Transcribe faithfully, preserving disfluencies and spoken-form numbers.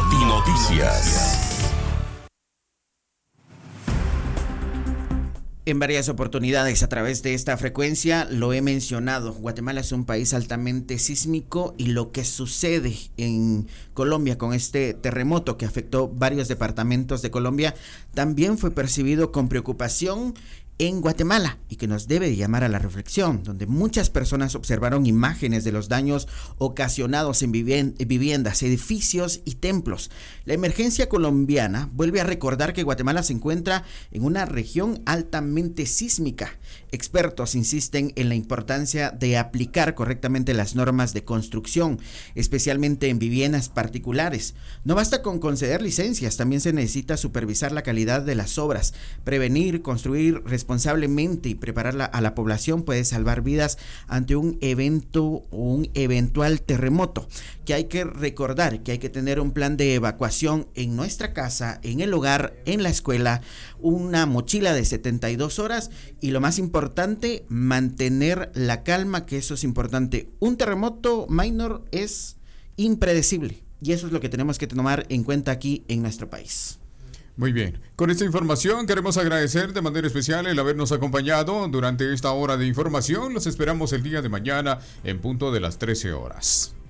Noti Noticias. En varias oportunidades a través de esta frecuencia lo he mencionado. Guatemala es un país altamente sísmico y lo que sucede en Colombia con este terremoto que afectó varios departamentos de Colombia también fue percibido con preocupación en Guatemala y que nos debe llamar a la reflexión, donde muchas personas observaron imágenes de los daños ocasionados en viviendas, edificios y templos. La emergencia colombiana vuelve a recordar que Guatemala se encuentra en una región altamente sísmica. Expertos insisten en la importancia de aplicar correctamente las normas de construcción, especialmente en viviendas particulares. No basta con conceder licencias, también se necesita supervisar la calidad de las obras, prevenir, construir responsablemente y preparar a la población puede salvar vidas ante un evento o un eventual terremoto. Que hay que recordar que hay que tener un plan de evacuación en nuestra casa, en el hogar, en la escuela, una mochila de setenta y dos horas y lo más importante, mantener la calma, que eso es importante. Un terremoto minor es impredecible y eso es lo que tenemos que tomar en cuenta aquí en nuestro país. Muy bien, con esta información queremos agradecer de manera especial el habernos acompañado durante esta hora de información. Los esperamos el día de mañana en punto de las trece horas.